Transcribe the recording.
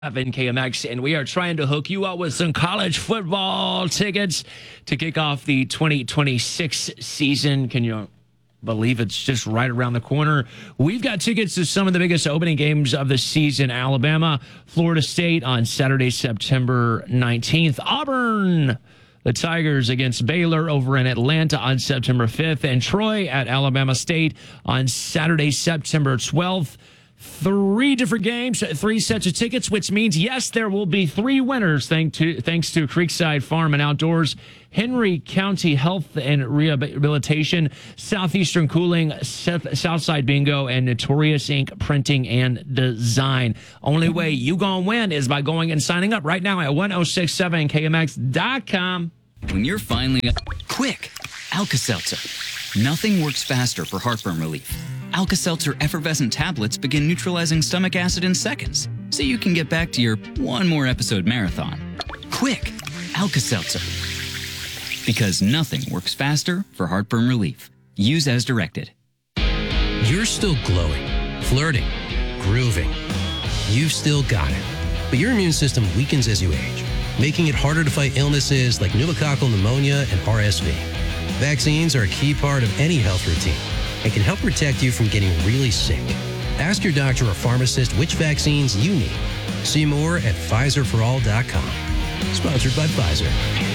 KMX, and we are trying to hook you up with some college football tickets to kick off the 2026 season. Can you believe it's just right around the corner? We've got tickets to some of the biggest opening games of the season. Alabama, Florida State on Saturday, September 19th. Auburn, the Tigers against Baylor over in Atlanta on September 5th. And Troy at Alabama State on Saturday, September 12th. 3 different games, 3 sets of tickets, which means, yes, there will be 3 winners thanks to Creekside Farm and Outdoors, Henry County Health and Rehabilitation, Southeastern Cooling, Southside Bingo, and Notorious Ink Printing and Design. Only way you gonna win is by going and signing up right now at 1067kmx.com. When you're finally... Quick! Alka-Seltzer. Nothing works faster for heartburn relief. Alka-Seltzer effervescent tablets begin neutralizing stomach acid in seconds, so you can get back to your one more episode marathon. Quick! Alka-Seltzer. Because nothing works faster for heartburn relief. Use as directed. You're still glowing, flirting, grooving. You've still got it. But your immune system weakens as you age, making it harder to fight illnesses like pneumococcal pneumonia and RSV. Vaccines are a key part of any health routine and can help protect you from getting really sick. Ask your doctor or pharmacist which vaccines you need. See more at PfizerForAll.com. Sponsored by Pfizer.